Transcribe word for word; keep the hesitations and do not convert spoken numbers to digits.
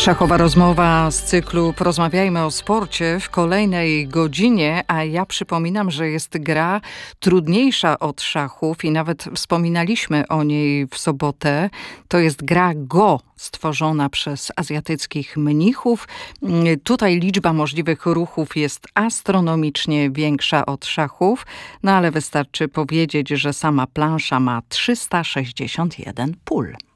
Szachowa rozmowa z cyklu Porozmawiajmy o sporcie w kolejnej godzinie, a ja przypominam, że jest gra trudniejsza od szachów i nawet wspominaliśmy o niej w sobotę. To jest gra Go, stworzona przez azjatyckich mnichów. Tutaj liczba możliwych ruchów jest astronomicznie większa od szachów, no ale wystarczy powiedzieć, że sama plansza ma trzysta sześćdziesiąt jeden pól.